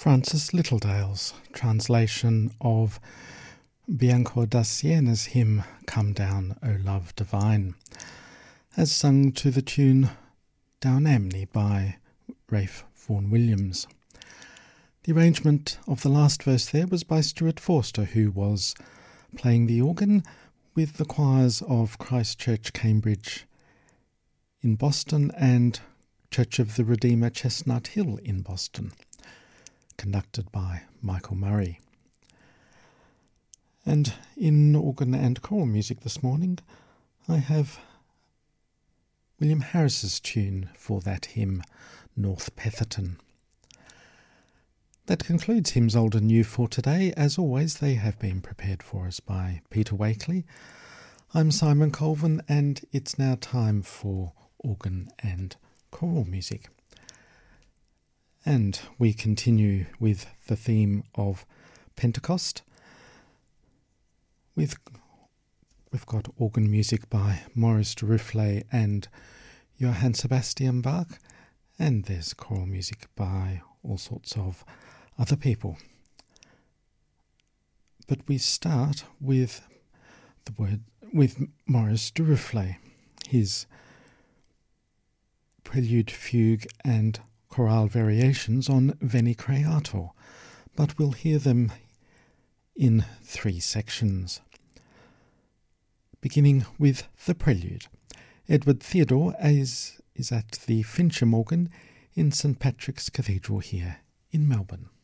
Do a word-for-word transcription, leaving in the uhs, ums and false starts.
Francis Littledale's translation of Bianco da Siena's hymn Come Down, O Love Divine, as sung to the tune Down Amney by Ralph Vaughan Williams. The arrangement of the last verse there was by Stuart Forster, who was playing the organ with the choirs of Christ Church, Cambridge in Boston and Church of the Redeemer, Chestnut Hill in Boston, conducted by Michael Murray. And in organ and choral music this morning, I have William Harris's tune for that hymn, North Petherton. That concludes Hymns Old and New for today. As always, they have been prepared for us by Peter Wakely. I'm Simon Colvin, and it's now time for organ and choral music. And we continue with the theme of Pentecost. We've, we've got organ music by Maurice de Rufflet and Johann Sebastian Bach, and there's choral music by all sorts of other people. But we start with the word with Maurice de Rufflet, his prelude, fugue and chorale variations on Veni Creator, but we'll hear them in three sections. Beginning with the prelude. Edward Theodore is, is at the Fincham organ in St Patrick's Cathedral here in Melbourne.